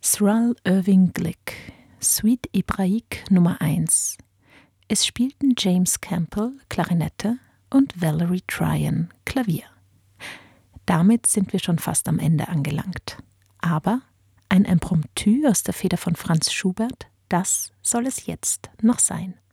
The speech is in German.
Thrall Irving Glick, Suite Hebraïque Nummer 1. Es spielten James Campbell, Klarinette, und Valerie Tryon, Klavier. Damit sind wir schon fast am Ende angelangt. Aber ein Impromptu aus der Feder von Franz Schubert, das soll es jetzt noch sein.